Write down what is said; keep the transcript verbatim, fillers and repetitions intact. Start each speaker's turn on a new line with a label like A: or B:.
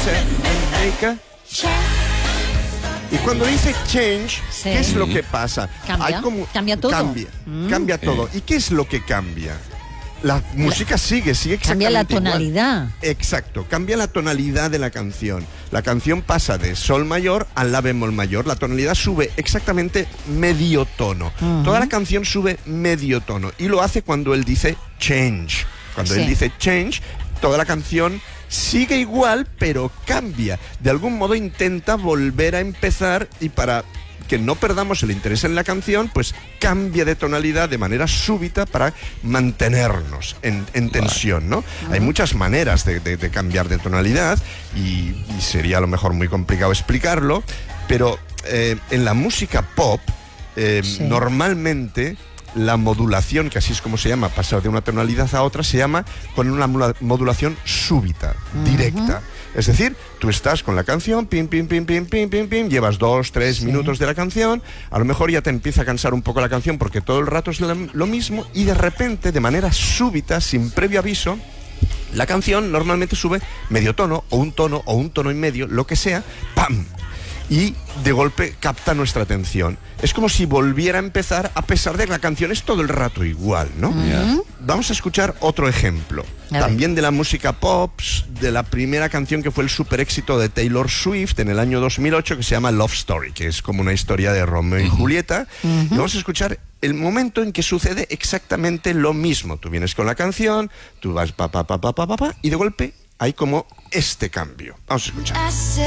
A: set and make a... Y cuando dice change,
B: Sí.
A: ¿qué es lo que pasa?
B: Cambia, cambia todo.
A: Cambia,
B: Mm.
A: cambia todo. ¿Y qué es lo que cambia? La música sigue, sigue exactamente
B: Cambia la
A: igual.
B: tonalidad.
A: Exacto, cambia la tonalidad de la canción. La canción pasa de sol mayor a la bemol mayor. La tonalidad sube exactamente medio tono.
B: Uh-huh.
A: Toda la canción sube medio tono. Y lo hace cuando él dice change. Cuando
B: Sí.
A: él dice change, toda la canción sigue igual, pero cambia. De algún modo intenta volver a empezar, y para que no perdamos el interés en la canción, pues cambia de tonalidad de manera súbita para mantenernos en, en tensión, ¿no? Uh-huh. Hay muchas maneras de, de, de cambiar de tonalidad y, y sería a lo mejor muy complicado explicarlo, pero eh, en la música pop eh, sí. normalmente la modulación, que así es como se llama, pasar de una tonalidad a otra, se llama con una modulación súbita, uh-huh. directa. Es decir, tú estás con la canción, pim, pim, pim, pim, pim, pim, pim, llevas dos, tres sí. minutos de la canción, a lo mejor ya te empieza a cansar un poco la canción porque todo el rato es lo mismo, y de repente, de manera súbita, sin previo aviso, la canción normalmente sube medio tono, o un tono, o un tono y medio, lo que sea, ¡pam! Y de golpe capta nuestra atención. Es como si volviera a empezar, a pesar de que la canción es todo el rato igual, ¿no?
B: Uh-huh.
A: Vamos a escuchar otro ejemplo. También de la música pop, de la primera canción que fue el super éxito de Taylor Swift en el año dos mil ocho, que se llama Love Story, que es como una historia de Romeo y Julieta. Uh-huh. Y vamos a escuchar el momento en que sucede exactamente lo mismo. Tú vienes con la canción, tú vas pa, pa, pa, pa, pa, pa, pa, y de golpe hay como este cambio. Vamos a escuchar.